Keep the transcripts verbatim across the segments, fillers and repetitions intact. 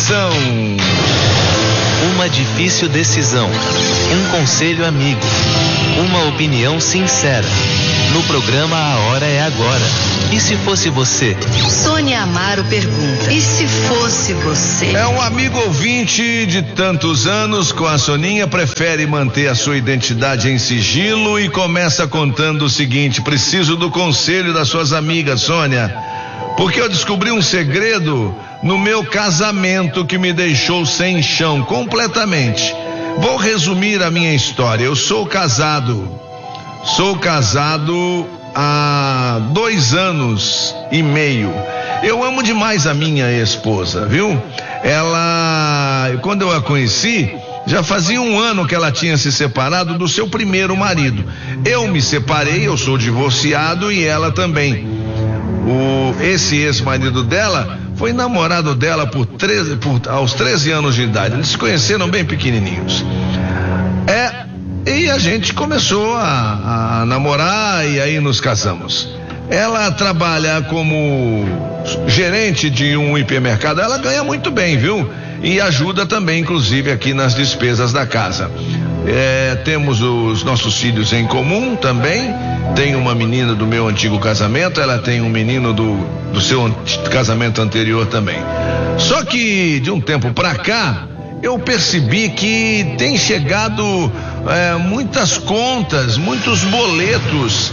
Atenção! Uma difícil decisão, um conselho amigo, uma opinião sincera. No programa A Hora é Agora. E se fosse você? Sônia Amaro pergunta: e se fosse você? É um amigo ouvinte de tantos anos com a Soninha, prefere manter a sua identidade em sigilo e começa contando o seguinte: preciso do conselho das suas amigas, Sônia, porque eu descobri um segredo no meu casamento que me deixou sem chão completamente. Vou resumir a minha história. Eu sou casado, sou casado há dois anos e meio. Eu amo demais a minha esposa, viu? Ela, quando eu a conheci, já fazia um ano que ela tinha se separado do seu primeiro marido. Eu me separei, eu sou divorciado e ela também. O, esse ex-marido dela foi namorado dela por treze, por, aos treze anos de idade. Eles se conheceram bem pequenininhos. É, e a gente começou a, a namorar e aí nos casamos. Ela trabalha como gerente de um hipermercado. Ela ganha muito bem, viu? E ajuda também, inclusive, aqui nas despesas da casa. É, temos os nossos filhos em comum também. Tem uma menina do meu antigo casamento, ela tem um menino do, do seu casamento anterior também. Só que de um tempo pra cá, eu percebi que tem chegado é, muitas contas, muitos boletos.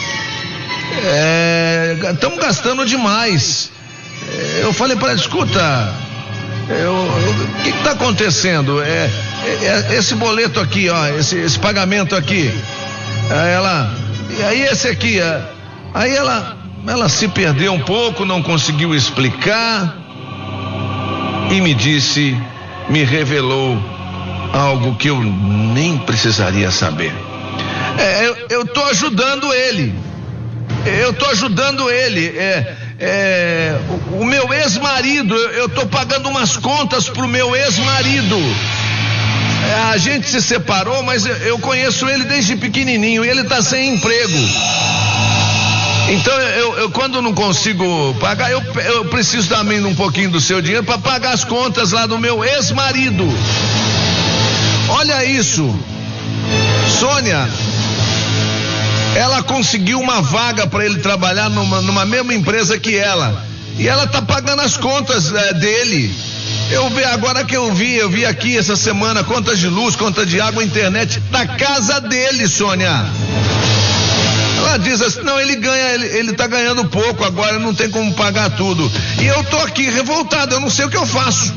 Estamos é, gastando demais. É, eu falei para ela: escuta, o que está acontecendo? É, é, esse boleto aqui, ó, esse, esse pagamento aqui. Aí ela, e aí esse aqui, é, aí ela, ela se perdeu um pouco, não conseguiu explicar e me disse, me revelou algo que eu nem precisaria saber. É, eu, eu tô ajudando ele. Eu tô ajudando ele. É, é, o, o meu ex-marido, eu, eu tô pagando umas contas pro meu ex-marido. É, a gente se separou, mas eu, eu conheço ele desde pequenininho e ele tá sem emprego. Então eu, eu quando não consigo pagar, eu, eu preciso também de um pouquinho do seu dinheiro para pagar as contas lá do meu ex-marido. Olha isso, Sônia. Ela conseguiu uma vaga para ele trabalhar numa, numa mesma empresa que ela. E ela tá pagando as contas é, dele. Eu vi, agora que eu vi, eu vi aqui essa semana, contas de luz, conta de água, internet, da casa dele, Sônia. Ela diz assim, não, ele ganha, ele, ele tá ganhando pouco agora, não tem como pagar tudo. E eu tô aqui revoltado, eu não sei o que eu faço.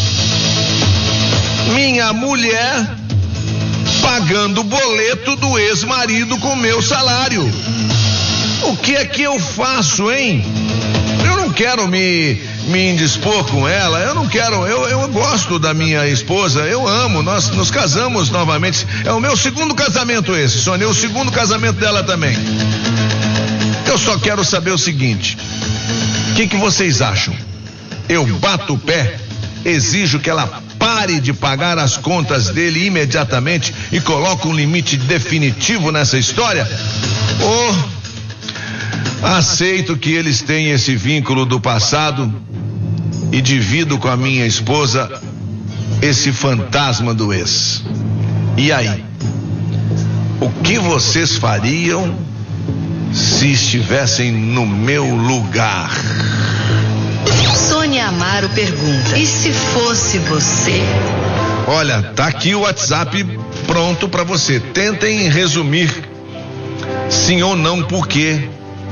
Minha mulher pagando o boleto do ex-marido com meu salário. O que é que eu faço, hein? Eu não quero me, me indispor com ela, eu não quero, eu, eu gosto da minha esposa, eu amo, nós nos casamos novamente. É o meu segundo casamento esse, Sônia, é o segundo casamento dela também. Eu só quero saber o seguinte: o que que vocês acham? Eu bato o pé, exijo que ela pare de pagar as contas dele imediatamente e coloque um limite definitivo nessa história? Ou aceito que eles têm esse vínculo do passado e divido com a minha esposa esse fantasma do ex? E aí? O que vocês fariam se estivessem no meu lugar? Sônia Amaro pergunta: e se fosse você? Olha, tá aqui o WhatsApp pronto para você. Tentem resumir sim ou não, por quê?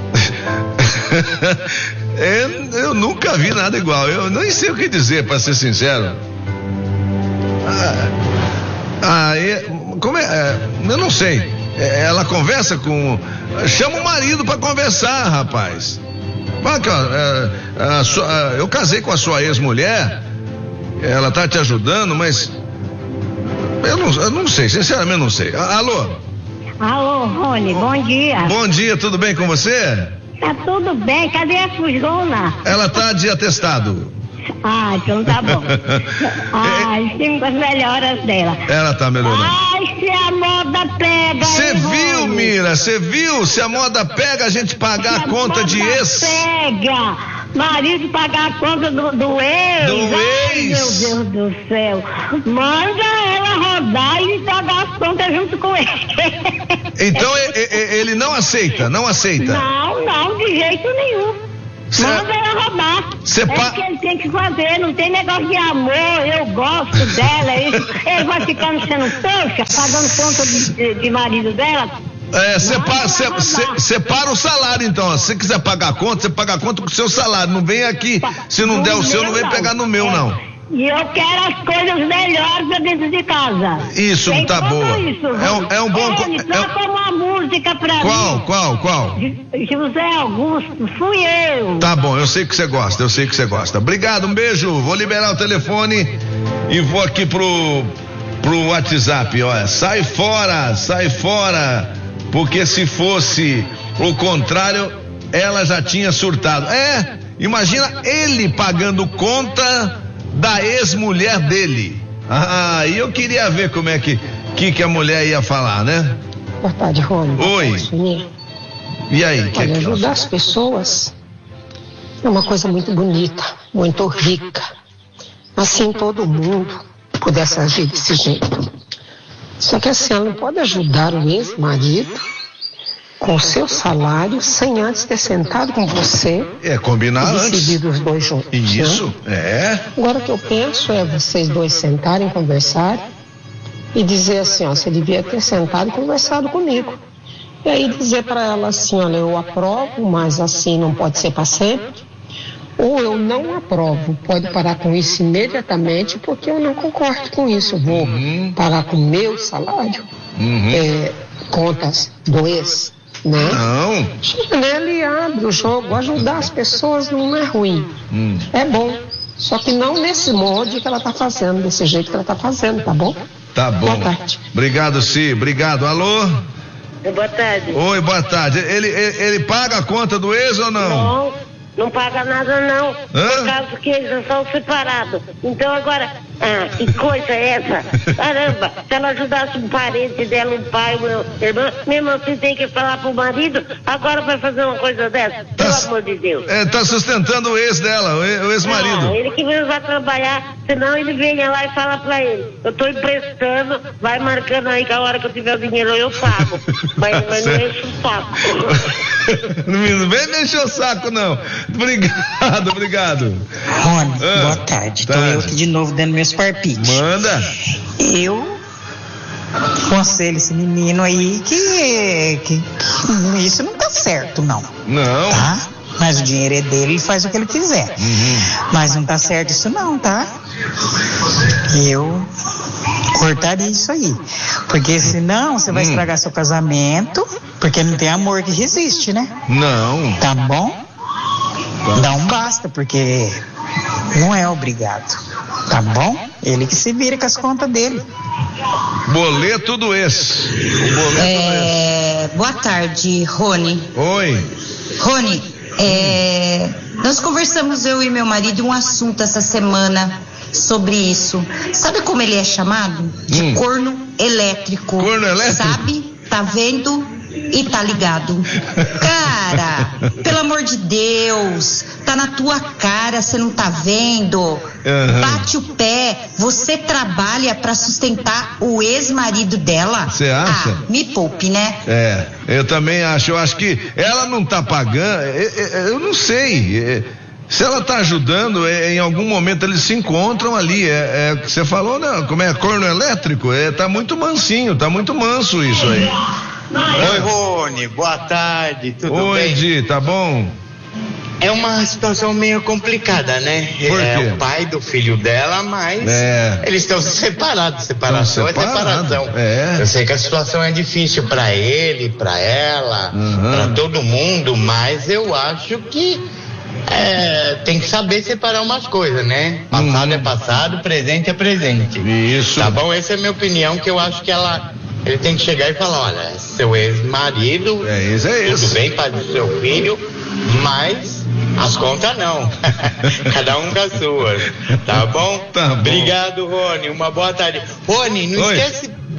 eu, eu nunca vi nada igual. Eu nem sei o que dizer, para ser sincero. Ah, ah é, como é, é? Eu não sei. É, ela conversa com. Chama o marido para conversar, rapaz. Aqui, ó, é, a sua, eu casei com a sua ex-mulher, ela tá te ajudando, mas eu não, eu não sei, sinceramente não sei. Alô? Alô, Rony, bom dia. Bom dia, tudo bem com você? Tá tudo bem, cadê a fujona? Ela tá de atestado. Ah, então tá bom. Ai, estive com as melhoras dela. Ela tá melhorando. Ai, se a moda pega. Você viu, Mira? Você viu? Se a moda pega, a gente pagar a conta de ex. Pega. marido pagar a conta do, do ex. Do Ai, ex. meu Deus do céu. Manda ela rodar e pagar as contas junto com ele. Então e- e- ele não aceita, não aceita. Não, não, de jeito nenhum. Cê- Manda ela rodar. Cê é pa- o que ele tem que fazer, não tem negócio de amor, eu gosto dela, isso. Ele vai ficando sendo trouxa, pagando conta de, de, de marido dela. É, separa, Manda se- ela se- rodar. separa o salário então. Se você quiser pagar a conta, você paga a conta com o seu salário. Não vem aqui, se não No der o seu, meu, não vem pegar no meu, É. não. E eu quero as coisas melhores pra dentro de casa. Isso, Tem tá tudo boa. Isso, É um- é um bom- Rony, é- toca uma música pra Qual, mim. qual, qual? José Augusto, fui eu. Tá bom, eu sei que você gosta, eu sei que você gosta. Obrigado, um beijo. Vou liberar o telefone e vou aqui pro, pro WhatsApp. Olha, sai fora, sai fora. Porque se fosse o contrário, ela já tinha surtado. É, imagina ele pagando conta da ex-mulher dele. Ah, e eu queria ver como é que, que, que a mulher ia falar, né? Boa tarde, Rony. Oi. Soninha. E aí? Que Olha, que ajudar as pessoas é uma coisa muito bonita, muito rica. Assim todo mundo pudesse agir desse jeito. Só que assim, ela não pode ajudar o ex-marido com o seu salário sem antes ter sentado com você É, combinar e antes. decidido os dois juntos. Isso, né? é. Agora o que eu penso é vocês dois sentarem, conversarem e dizer assim, ó, você devia ter sentado e conversado comigo. E aí dizer para ela assim, olha, eu aprovo, mas assim não pode ser para sempre. Ou eu não aprovo, pode parar com isso imediatamente, porque eu não concordo com isso. Eu vou Uhum. parar com o meu salário, Uhum. é, contas do ex, né? Não. Chega nele e abre o jogo. Ajudar as pessoas não é ruim. Hum. É bom. Só que não nesse molde que ela está fazendo, desse jeito que ela está fazendo, tá bom? Tá bom. Boa tarde. Obrigado, Si. Obrigado. Alô? Boa tarde. Oi, boa tarde. Ele, ele, ele paga a conta do ex ou não? Não, não paga nada não. Hã? Por causa que eles já são separados. Então agora, ah, que coisa é essa? Caramba, se ela ajudasse um parente dela, um pai, uma irmã, mesmo assim tem que falar pro marido, agora vai fazer uma coisa dessa. Pelo Tá- amor de Deus. É, tá sustentando o ex dela, o e- o ex-marido. Ah, ele que mesmo vai trabalhar, senão ele venha lá e fala pra ele, eu tô emprestando, vai marcando aí que a hora que eu tiver o dinheiro eu pago. Mas, mas não Certo. enche o saco. Não vem mexer o saco, não. Obrigado, obrigado. Rony, Ah, boa tarde. Tô tarde. eu aqui de novo dando meus parpites. Manda. Eu aconselho esse menino aí que, que, que isso não tá certo, não. Não. Tá? Mas o dinheiro é dele, ele faz o que ele quiser. Uhum. Mas não tá certo isso não, tá? Eu cortaria isso aí. Porque senão você vai Hum. estragar seu casamento, porque não tem amor que resiste, né? Não. Tá bom? Dá um basta, porque não é obrigado. Tá bom? Ele que se vira com as contas dele. Boleto do ex. O boleto É, boa tarde, Rony. do ex. Oi. Rony, é, nós conversamos, eu e meu marido, um assunto essa semana sobre isso. Sabe como ele é chamado? De Hum. corno elétrico. Corno elétrico? Sabe? Tá vendo e tá ligado. Cara, pelo amor de Deus, tá na tua cara, você não tá vendo? Uhum. Bate o pé, você trabalha pra sustentar o ex-marido dela? Você acha? Ah, me poupe, né? É, eu também acho. Eu acho que ela não tá pagando. é, é, Eu não sei. é, Se ela tá ajudando, é, em algum momento eles se encontram ali. É, é o que você falou, né? Como é? Corno elétrico? É, tá muito mansinho, tá muito manso isso aí. Oi, Rony, boa tarde, tudo Oi, bem? Di, tá bom? É uma situação meio complicada, né? Por É quê? o pai do filho dela, mas É. eles estão separados. Separação Estão é separados, separação. é. Eu sei que a situação é difícil pra ele, pra ela, Uhum. pra todo mundo, mas eu acho que é, tem que saber separar umas coisas, né? Passado Uhum. é passado, presente é presente. Isso. Tá bom? Essa é a minha opinião, que eu acho que ela. Ele tem que chegar e falar, olha, seu ex-marido, É isso, é tudo isso. bem, pai do seu filho, mas as contas não. Cada um com as suas. Tá bom? Tá bom. Obrigado, Rony. Uma boa tarde. Rony, não Oi. esquece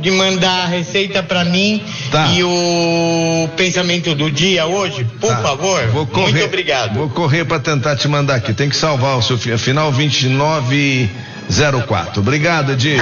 de mandar a receita pra mim tá. e o pensamento do dia hoje, por tá. favor. Vou correr, muito obrigado. Vou correr pra tentar te mandar aqui. Tem que salvar o seu final vinte e nove zero quatro. Obrigado, Edir.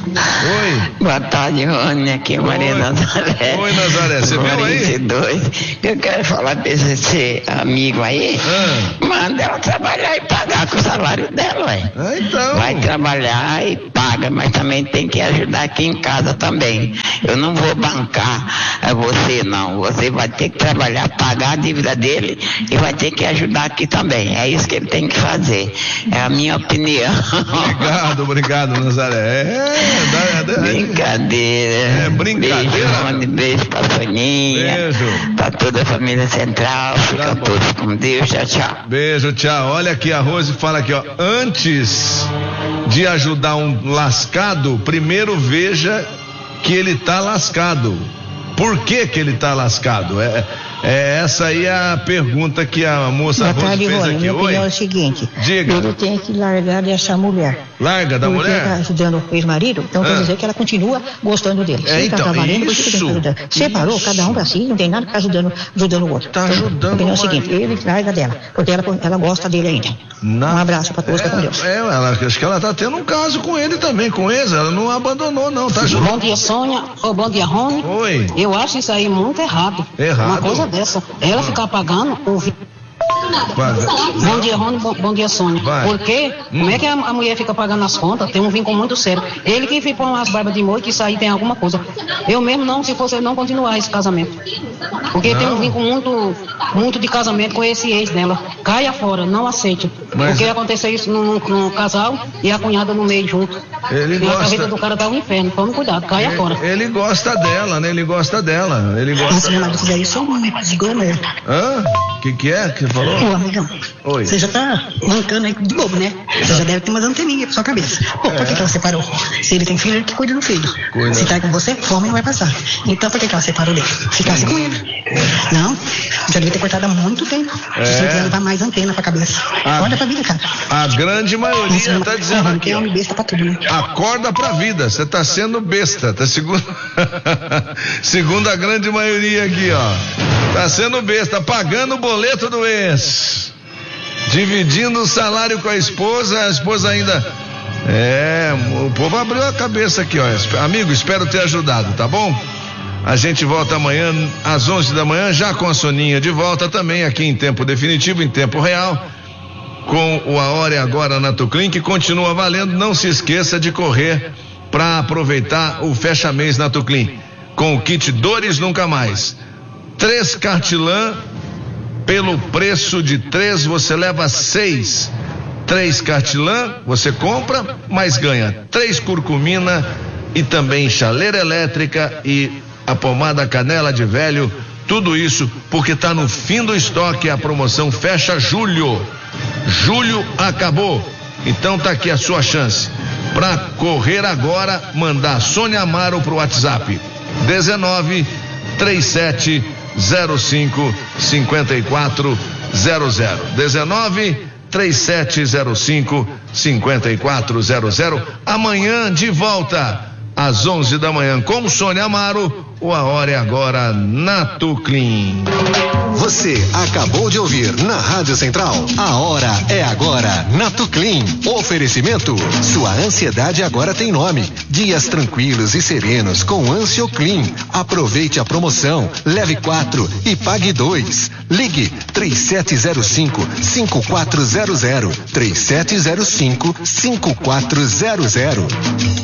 Oi. Boa tarde, Rony. Aqui é Maria Oi. Nazaré. Oi, Nazaré. Você viu aí? dois. Eu quero falar pra esse amigo aí. Ah. Manda ela trabalhar e pagar com o salário dela, ué. Ah, então. Vai trabalhar e paga, mas também tem que ajudar aqui em casa também. Eu não vou bancar é você, não. Você vai ter que trabalhar, pagar a dívida dele e vai ter que ajudar aqui também. É isso que ele tem que fazer. É a minha opinião. Obrigado, obrigado, Nazaré. É, da, da, brincadeira. É brincadeira. Beijo, Rony, beijo pra Soninha. Beijo. Pra toda a família central. Ficam tá todos com Deus. Tchau, tchau. Beijo, tchau. Olha aqui, a Rose fala aqui, ó. Antes de ajudar um lascado, primeiro veja que ele tá lascado. Por que que ele tá lascado? É, é essa aí a pergunta que a moça Boa Rose tarde, fez Rony. aqui. Minha Oi? opinião é o seguinte: Diga. ele tem que largar dessa mulher. Larga da porque mulher? Está ajudando o ex-marido, então Ah. quer dizer que ela continua gostando dele. É, Se então, tá trabalhando, por que isso, tem que ajudar? Separou, isso. cada um pra si, não tem nada que tá ajudando, ajudando o outro. Tá Então, ajudando a opinião é o o seguinte: ele larga dela, porque ela, ela gosta dele ainda. Não. Um abraço pra todos, é, com Deus. É, ela, acho que ela tá tendo um caso com ele também, com ex, ela não abandonou não, tá ajudando. Bom dia, Sônia. Ô, bom dia, Rony. Oi. Eu acho isso aí muito errado. Errado? Uma coisa dessa. Ela ficar pagando ouvir. Paga. Bom dia, Rony. Bom, bom dia, Sônia. Vai. Porque Hum. como é que a, a mulher fica pagando as contas? Tem um vínculo muito sério. Ele que fica com as barbas de molho, que isso aí tem alguma coisa. Eu mesmo não, se fosse eu não continuar esse casamento. Porque Não. tem um vínculo muito, muito de casamento com esse ex dela. Caia fora, não aceite. Mas- Porque aconteceu isso no, no casal e a cunhada no meio junto. Ele e a gosta- carreira do cara tá um inferno. Tome cuidado, caia fora. Ele, ele gosta dela, né? Ele gosta dela. Ele Mas se gosta. meu marido fizer isso, eu não desgou mesmo. Hã? O que que é que você falou? Ô, amigão, Oi. você já tá mancando aí de bobo, né? Você já deve ter umas anteninhas pra sua cabeça. Pô, por que, que ela separou? Se ele tem filho, ele que cuida do filho. Cuida. Se tá com você, fome não vai passar. Então por que, que ela separou dele? Ficasse com ele. Não, já devia ter cortado há muito tempo. É. Você devia levar mais antena pra cabeça. Ah. Olha pra vida, cara. A grande maioria tá dizendo aqui, que é ó. homem besta pra tudo, né? Acorda pra vida, você tá sendo besta, tá segundo segundo a grande maioria aqui, ó. Tá sendo besta, pagando o boleto do ex. Dividindo o salário com a esposa, a esposa ainda é, o povo abriu a cabeça aqui, ó. Amigo, espero ter ajudado, tá bom? A gente volta amanhã às onze da manhã, já com a Soninha de volta também aqui em tempo definitivo, em tempo real, com o A Hora é Agora na Tuclin, que continua valendo. Não se esqueça de correr para aproveitar o fecha mês na Tuclin, com o kit Dores Nunca Mais. Três Cartilã, pelo preço de três, você leva seis. Três Cartilã, você compra, mas ganha três curcumina e também chaleira elétrica e a pomada canela de velho. Tudo isso porque tá no fim do estoque, a promoção fecha julho. Julho acabou. Então tá aqui a sua chance. Pra correr agora, mandar Sônia Amaro pro WhatsApp. dezenove, trinta e sete, zero cinco, cinquenta e quatro zero zero. dezenove, trinta e sete, zero cinco, cinquenta e quatro zero zero. Amanhã de volta às onze da manhã com Sônia Amaro. O A Hora é Agora na Tuclin. Você acabou de ouvir na Rádio Central. A Hora é Agora na Tuclin. Oferecimento. Sua ansiedade agora tem nome. Dias tranquilos e serenos com Ansioclin. Aproveite a promoção. Leve quatro e pague dois. Ligue três sete zero cinco, cinco quatro zero zero. três sete zero cinco, cinco quatro zero zero.